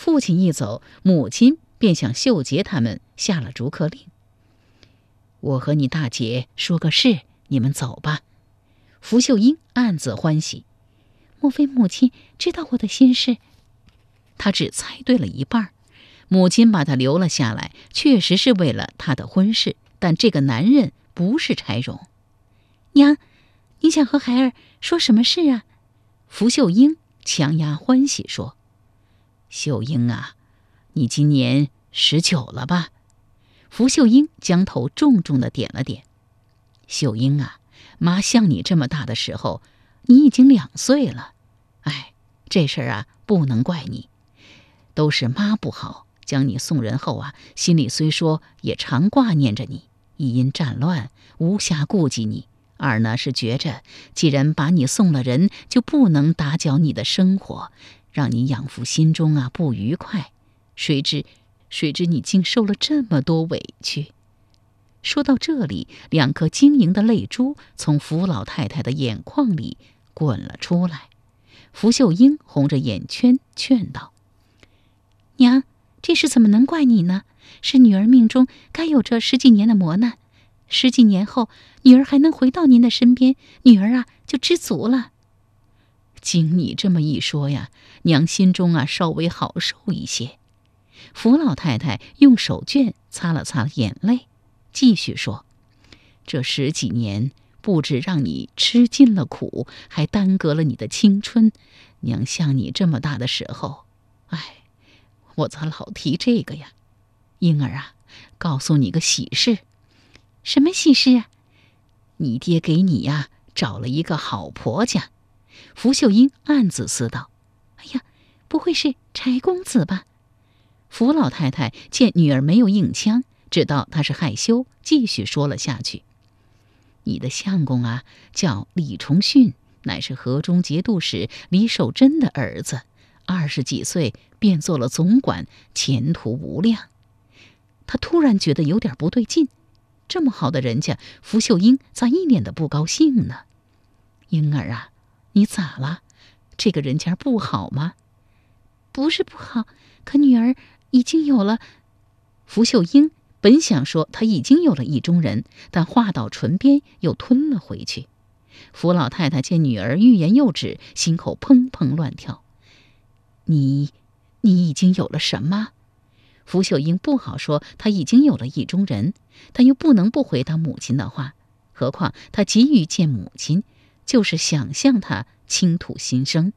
父亲一走，母亲便向秀杰他们下了逐客令。我和你大姐说个事，你们走吧。福秀英暗自欢喜， 莫非母亲知道我的心事？ 她只猜对了一半。母亲把她留了下来，确实是为了她的婚事，但这个男人不是柴荣。 娘，你想和孩儿说什么事啊？ 福秀英强压欢喜说：秀英啊，你今年19了吧？福秀英将头重重地点了点。秀英啊，妈像你这么大的时候，你已经2岁了。哎，这事儿啊，不能怪你，都是妈不好。将你送人后啊，心里虽说也常挂念着你，一因战乱无暇顾及你；二呢是觉着，既然把你送了人，就不能打搅你的生活，让你养父心中啊不愉快。谁知你竟受了这么多委屈。说到这里，2颗晶莹的泪珠从福老太太的眼眶里滚了出来。福秀英红着眼圈劝道： 娘，这事怎么能怪你呢？是女儿命中该有这10几年的磨难，10几年后女儿还能回到您的身边，女儿啊就知足了。 经你这么一说呀，娘心中啊稍微好受一些。福老太太用手绢擦了擦眼泪，继续说：这10几年不止让你吃尽了苦，还耽搁了你的青春。娘像你这么大的时候，哎，我咋老提这个呀？英儿啊，告诉你个喜事。 什么喜事啊？ 你爹给你呀找了一个好婆家。福秀英暗自思道： 哎呀，不会是柴公子吧？ 福老太太见女儿没有应腔，知道她是害羞，继续说了下去：你的相公啊叫李重训，乃是河中节度使李守贞的儿子，20几岁便做了总管，前途无量。他突然觉得有点不对劲，这么好的人家，福秀英咋一脸的不高兴呢？英儿啊，你咋了？这个人家不好吗？ 不是不好，可女儿已经有了。 福秀英本想说她已经有了意中人，但话到唇边又吞了回去。福老太太见女儿欲言又止，心口砰砰乱跳。你已经有了什么？福秀英不好说她已经有了意中人，但又不能不回答母亲的话。何况她急于见母亲，就是想向她倾吐心声。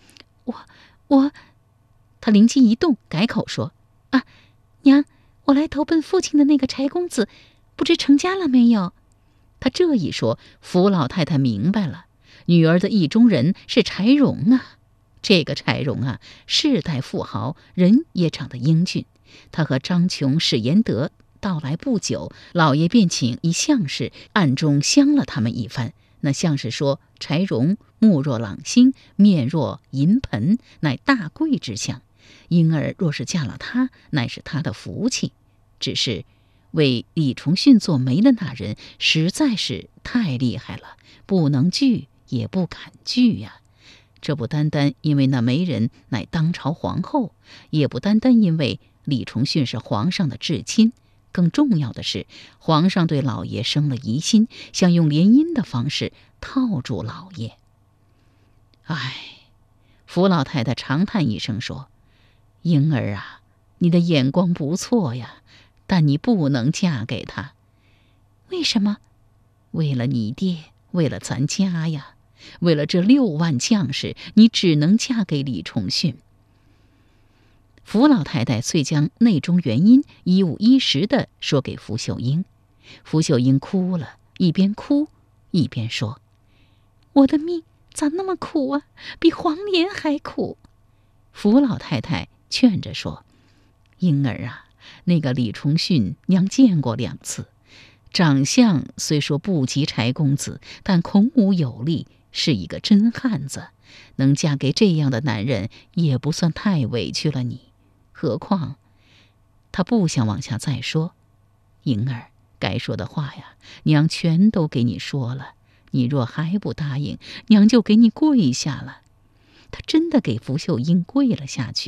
她灵机一动，改口说： 啊，娘，我来投奔父亲的那个柴公子，不知成家了没有？ 她这一说，福老太太明白了，女儿的意中人是柴荣啊。这个柴荣啊，世代富豪，人也长得英俊。他和张琼、史延德到来不久，老爷便请一相士暗中相了他们一番。那相士说，柴荣目若朗星，面若银盆，乃大贵之相。婴儿若是嫁了他，乃是他的福气。只是为李重训做媒的那人实在是太厉害了，不能拒也不敢拒呀。这不单单因为那媒人乃当朝皇后，也不单单因为李重训是皇上的至亲，更重要的是，皇上对老爷生了疑心，想用联姻的方式套住老爷。唉，福老太太长叹一声说：英儿啊，你的眼光不错呀，但你不能嫁给他。 为什么？ 为了你爹，为了咱家呀，为了这6万将士，你只能嫁给李重训。福老太太遂将内中原因一五一十地说给福秀英。福秀英哭了，一边哭一边说： 我的命咋那么苦啊，比黄连还苦。 福老太太劝着说：英儿啊，那个李重训娘见过2次，长相虽说不及柴公子，但孔武有力，是一个真汉子，能嫁给这样的男人也不算太委屈了你。何况他不想往下再说。英儿，该说的话呀，娘全都给你说了，你若还不答应，娘就给你跪下了。他真的给福秀英跪了下去。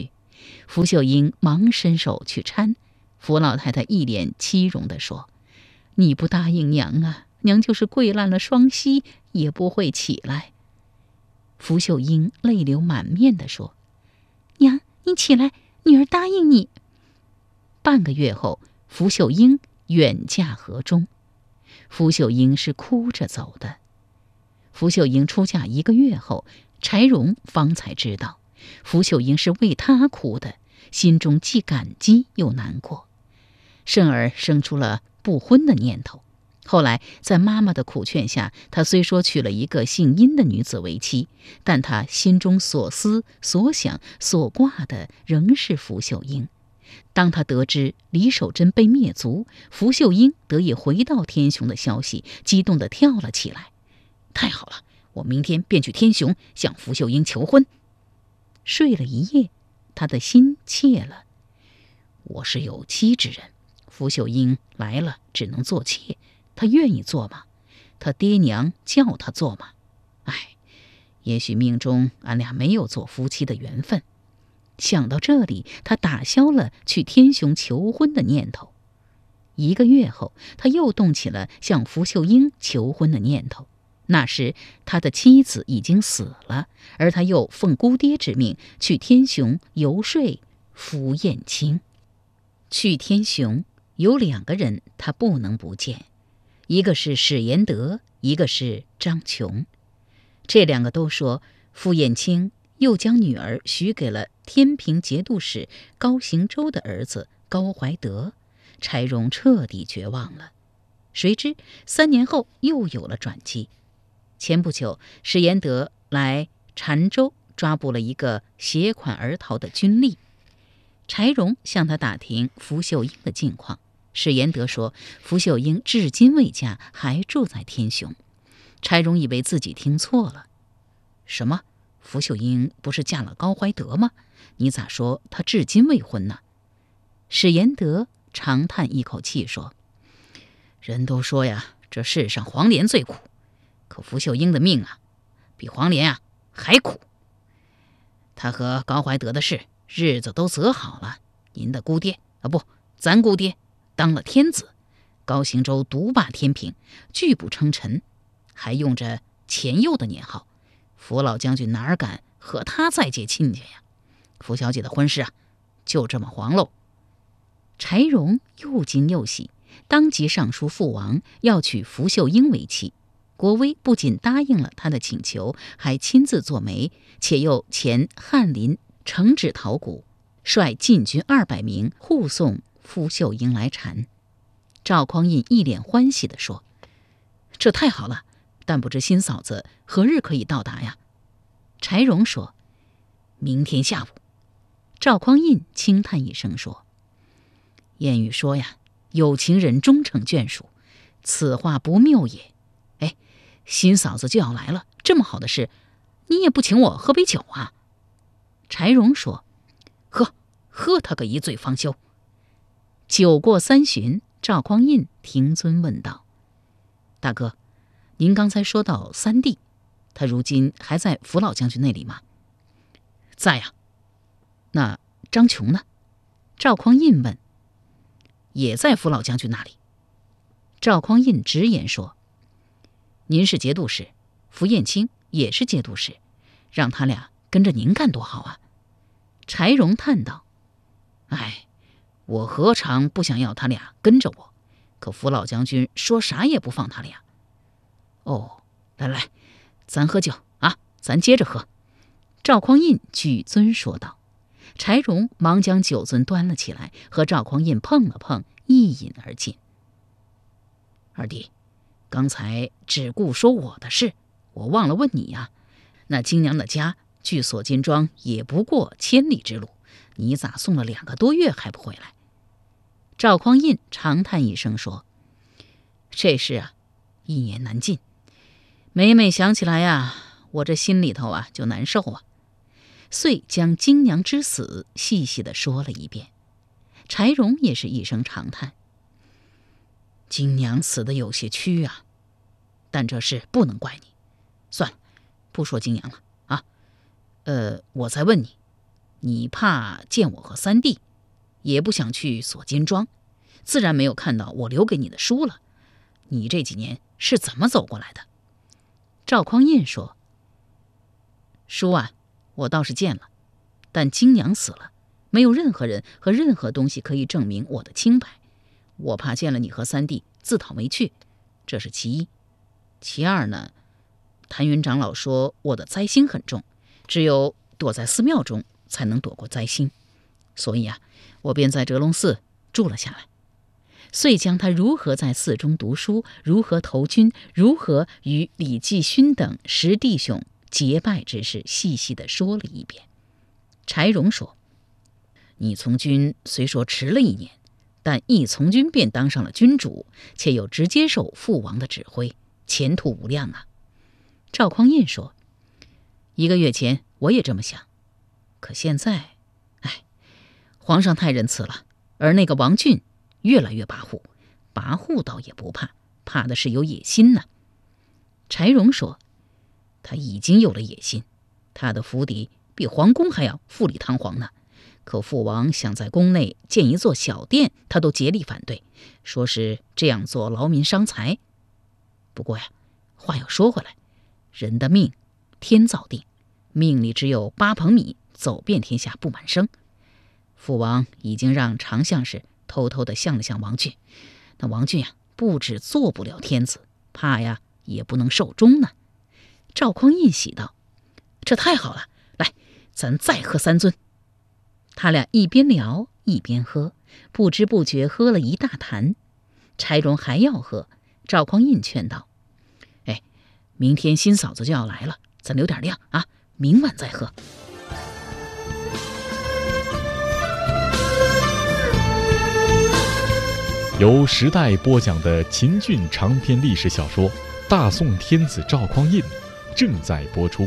福秀英忙伸手去搀，福老太太一脸凄容地说：“你不答应娘啊，娘就是跪烂了双膝也不会起来。”福秀英泪流满面地说：“ 娘，你起来，女儿答应你。” 半个月后，福秀英远嫁河中。福秀英是哭着走的。福秀英出嫁1个月后，柴荣方才知道，福秀英是为他哭的，心中既感激又难过，甚而生出了不婚的念头。后来在妈妈的苦劝下，他虽说娶了一个姓殷的女子为妻，但他心中所思所想所挂的仍是福秀英。当他得知李守贞被灭族，福秀英得以回到天雄的消息，激动地跳了起来。太好了，我明天便去天雄向福秀英求婚。睡了一夜，他的心怯了。我是有妻之人，福秀英来了只能做妾，他愿意做吗？他爹娘叫他做吗？哎，也许命中俺俩没有做夫妻的缘分。想到这里，他打消了去天雄求婚的念头。1个月后，他又动起了向福秀英求婚的念头。那时他的妻子已经死了，而他又奉姑爹之命去天雄游说福燕卿。去天雄有2个人他不能不见，一个是史延德，一个是张琼。这2个都说福燕卿又将女儿许给了天平节度使高行周的儿子高怀德，柴荣彻底绝望了。谁知3年后又有了转机。前不久，史延德来澶州抓捕了一个携款而逃的军吏。柴荣向他打听福秀英的近况，史延德说福秀英至今未嫁，还住在天雄。柴荣以为自己听错了。什么？福秀英不是嫁了高怀德吗？你咋说她至今未婚呢？史延德长叹一口气说：“人都说呀，这世上黄连最苦，可福秀英的命啊，比黄连啊还苦。他和高怀德的事，日子都择好了。您的姑爹咱姑爹当了天子，高行周独霸天平，拒不称臣，还用着前右的年号。福老将军哪敢和他再结亲家呀？福小姐的婚事啊，就这么黄喽。”柴荣又惊又喜，当即上书父王，要娶福秀英为妻。国威不仅答应了他的请求，还亲自作媒，且又前翰林承旨陶谷，率禁军200名护送福秀英来缠。赵匡胤一脸欢喜地说：“这太好了，但不知新嫂子何日可以到达呀？”柴荣说：“明天下午。”赵匡胤轻叹一声说：“谚语说呀，有情人终成眷属，此话不谬也。哎，新嫂子就要来了，这么好的事，你也不请我喝杯酒啊？”柴荣说：“喝他个一醉方休。”酒过3巡，赵匡胤停尊问道：“大哥，您刚才说到三弟，他如今还在福老将军那里吗？”“在呀。”“那张琼呢？”赵匡胤问。“也在福老将军那里。”赵匡胤直言说：“您是节度使，福燕卿也是节度使，让他俩跟着您干多好啊。”柴荣叹道：“哎，我何尝不想要他俩跟着我，可福老将军说啥也不放他俩。”“哦，来，咱喝酒啊，咱接着喝。”赵匡胤举尊说道。柴荣忙将酒樽端了起来，和赵匡胤碰了碰，一饮而尽。“二弟，刚才只顾说我的事，我忘了问你呀。那金娘的家距锁金庄也不过1000里之路，你咋送了2个多月还不回来？”赵匡胤长叹一声说：“这事啊，一言难尽。每每想起来呀，我这心里头啊就难受啊。”遂将金娘之死细细地说了一遍。柴荣也是一声长叹：“金娘死得有些屈啊，但这事不能怪你。算了，不说金娘了啊。我再问你， 你怕见我和三弟，也不想去锁金庄，自然没有看到我留给你的书了。你这几年是怎么走过来的？” 赵匡胤说：“ 书啊，我倒是见了，但金娘死了，没有任何人和任何东西可以证明我的清白。我怕见了你和三弟自讨没趣，这是其一。其二呢，谭云长老说我的灾星很重，只有躲在寺庙中才能躲过灾星，所以啊，我便在折龙寺住了下来。”遂将他如何在寺中读书，如何投军，如何与李继勋等10弟兄结拜之事细细地说了一遍。柴荣说：“你从军虽说迟了1年，但一从军便当上了军主，且又直接受父王的指挥，前途无量啊。” 赵匡胤说：“ 1个月前我也这么想，可现在，皇上太仁慈了，而那个王俊越来越跋扈倒也不怕，怕的是有野心呢。” 柴荣说：“ 他已经有了野心，他的府邸比皇宫还要富丽堂皇呢。可父王想在宫内建一座小殿，他都竭力反对，说是这样做劳民伤财。不过呀，话又说回来，人的命天造定，命里只有8捧米，走遍天下不满生。父王已经让常相士偷偷地向了向王俊，那王俊呀，不止做不了天子，怕呀也不能寿终呢。” 赵匡胤喜道：“ 这太好了，来，咱再喝3樽。” 他俩一边聊一边喝，不知不觉喝了一大坛。柴荣还要喝，赵匡胤劝道：“ 明天新嫂子就要来了，咱留点量啊，明晚再喝。” 由时代播讲的秦俊长篇历史小说《大宋天子赵匡胤》正在播出。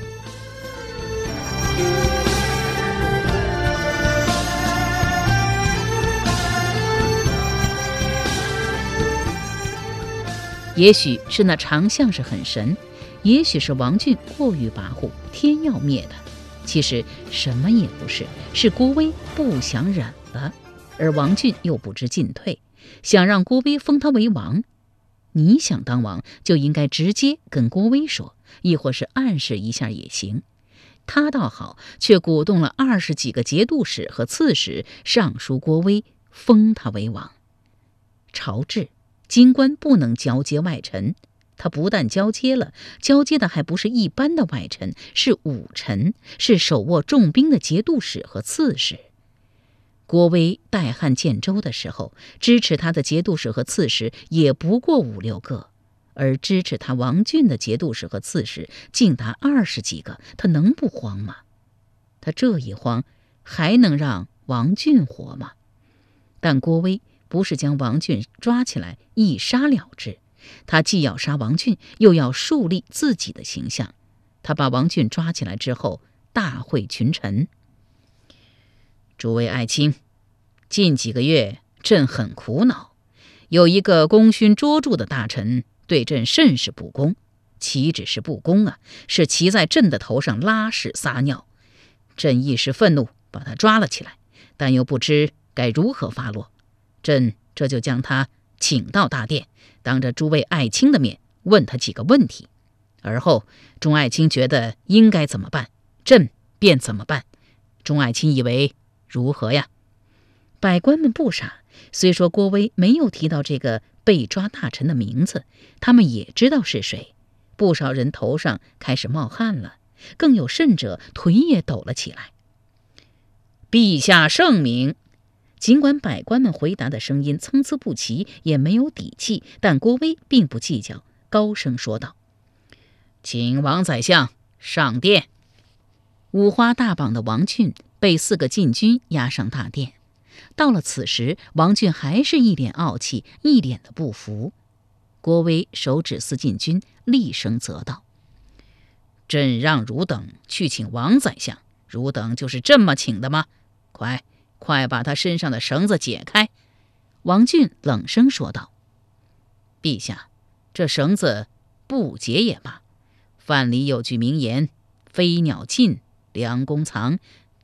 也许是那常相士很神，也许是王俊过于跋扈，天要灭的。其实什么也不是，是郭威不想忍了，而王俊又不知进退，想让郭威封他为王。你想当王，就应该直接跟郭威说，亦或是暗示一下也行。他倒好，却鼓动了20几个节度使和刺史上书郭威，封他为王。朝制京官不能交接外臣，他不但交接了，交接的还不是一般的外臣，是武臣，是手握重兵的节度使和刺史。郭威代汉建州的时候，支持他的节度使和刺史也不过5、6个，而支持他王俊的节度使和刺史竟达20几个，他能不慌吗？他这一慌，还能让王俊活吗？但郭威不是将王俊抓起来一杀了之，他既要杀王俊，又要树立自己的形象。他把王俊抓起来之后，大会群臣：“ 诸位爱卿，近几个月朕很苦恼，有一个功勋卓著的大臣对朕甚是不公，岂止是不公啊，是骑在朕的头上拉屎撒尿。朕一时愤怒，把他抓了起来，但又不知该如何发落。朕这就将他请到大殿，当着诸位爱卿的面问他几个问题，而后众爱卿觉得应该怎么办，朕便怎么办。众爱卿以为如何呀？” 百官们不傻，虽说郭威没有提到这个被抓大臣的名字，他们也知道是谁。不少人头上开始冒汗了，更有甚者腿也抖了起来。 “陛下圣明。” 尽管百官们回答的声音参差不齐，也没有底气，但郭威并不计较，高声说道：“ 请王宰相上殿。” 五花大绑的王俊被4个禁军押上大殿。到了此时，王俊还是一脸傲气，一脸的不服。郭威手指4禁军，厉声责道：“ 朕让汝等去请王宰相，汝等就是这么请的吗？快把他身上的绳子解开！” 王俊冷声说道：“ 陛下，这绳子不解也罢。范蠡有句名言：飞鸟尽，良弓藏，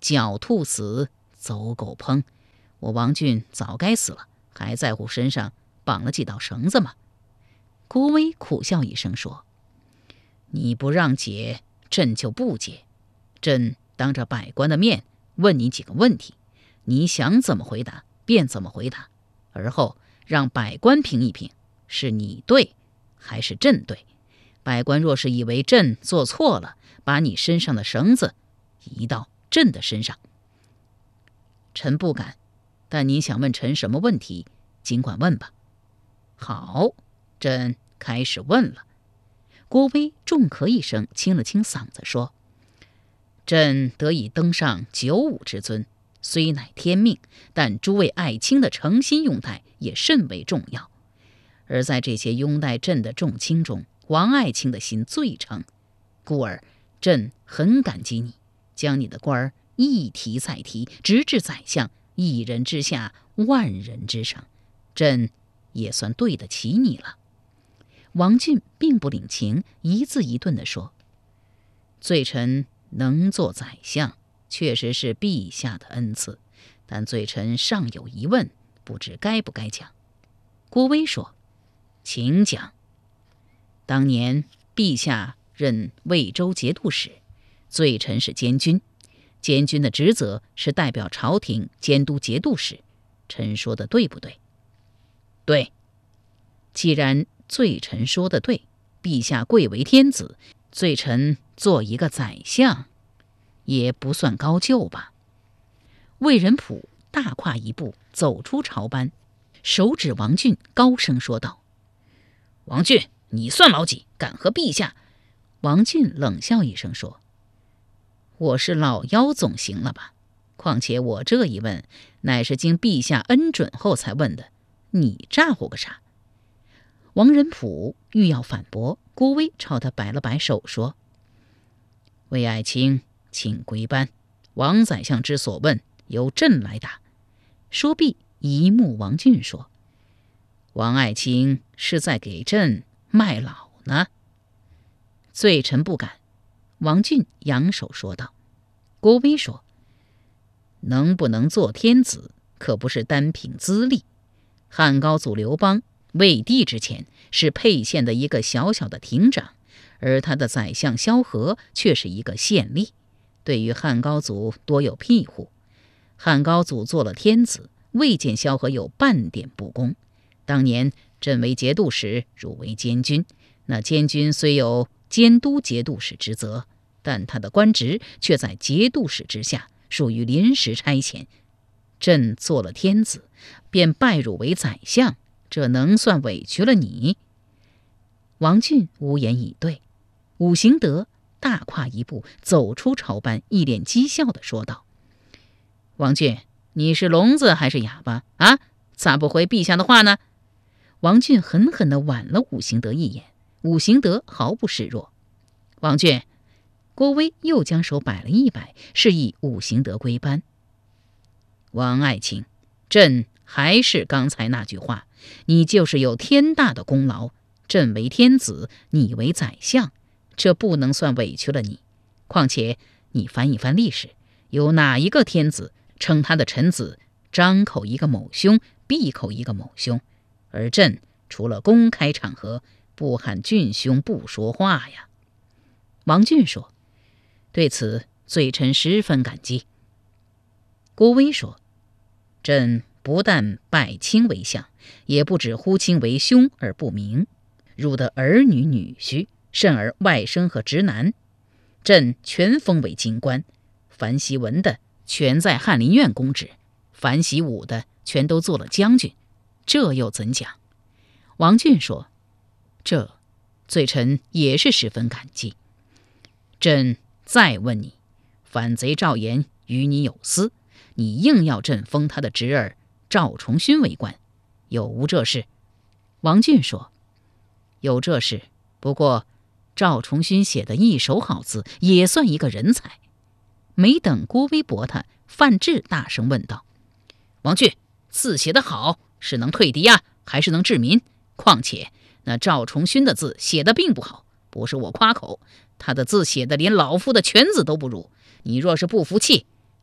狡兔死，走狗烹。我王俊早该死了，还在乎身上绑了几道绳子吗？”郭威苦笑一声说：“你不让解，朕就不解。朕当着百官的面问你几个问题，你想怎么回答便怎么回答，而后让百官评一评，是你对还是朕对。百官若是以为朕做错了，把你身上的绳子移到朕的身上。臣不敢，但您想问臣什么问题，尽管问吧。”“好，朕开始问了。”郭威重咳一声，清了清嗓子说：“朕得以登上95之尊，虽乃天命，但诸位爱卿的诚心拥戴也甚为重要。而在这些拥戴朕的众卿中，王爱卿的心最诚，故而朕很感激你，将你的官儿一提再提，直至宰相，一人之下，万人之上，朕也算对得起你了。”王俊并不领情，一字一顿地说：“罪臣能做宰相，确实是陛下的恩赐，但罪臣尚有疑问，不知该不该讲。”郭威说：“请讲。”“当年陛下任魏州节度使，罪臣是监军，监军的职责是代表朝廷监督节度使，臣说的对不对？”“对。”“既然罪臣说的对，陛下贵为天子，罪臣做一个宰相也不算高就吧？”魏仁溥大跨一步走出朝班，手指王俊，高声说道：“王俊，你算老几，敢和陛下？”王俊冷笑一声说：“我是老妖总行了吧？况且我这一问，乃是经陛下恩准后才问的，你咋呼个啥？”王仁溥欲要反驳，郭威朝他摆了摆手说：“魏爱卿，请归班，王宰相之所问，由朕来答。”说毕，一目王俊说：“王爱卿是在给朕卖老呢？”“罪臣不敢。”王俊扬手说道。郭威说：“能不能做天子，可不是单凭资历。汉高祖刘邦魏帝之前是沛县的一个小小的亭长，而他的宰相萧何却是一个县吏，对于汉高祖多有庇护。汉高祖做了天子，未见萧何有半点不公。当年朕为节度使，汝为监军，那监军虽有监督节度使之责，但他的官职却在节度使之下，属于临时差遣。朕做了天子，便拜汝为宰相，这能算委屈了你？”王俊无言以对。武行德大跨一步走出朝班，一脸讥笑地说道：“王俊，你是聋子还是哑巴啊？咋不回陛下的话呢？”王俊狠狠地剜了武行德一眼，武行德毫不示弱。“王俊！”郭威又将手摆了一摆，示意武行德归班。“王爱卿，朕还是刚才那句话，你就是有天大的功劳，朕为天子，你为宰相，这不能算委屈了你。况且你翻一翻历史，有哪一个天子称他的臣子张口一个某兄，闭口一个某兄，而朕除了公开场合，不喊俊兄不说话呀？”王俊说：“对此罪臣十分感激。”郭威说：“朕不但拜卿为相，也不只呼卿为兄而不明。汝的儿女女婿，甚而外甥和侄男，朕全封为京官。樊习文的全在翰林院供职，樊习武的全都做了将军，这又怎讲？”王俊说：“这罪臣也是十分感激。朕再问你，反贼赵岩与你有私，你硬要朕封他的侄儿赵重勋为官，有无这事？”王俊说：“有这事，不过赵重勋写的一手好字，也算一个人才。”没等郭威驳他，范质大声问道：“王俊，字写得好，是能退敌啊，还是能治民？况且那赵重勋的字写得并不好，不是我夸口，他的字写的连老夫的犬子都不如。你若是不服气，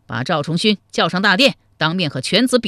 把赵重勋叫上大殿，当面和犬子比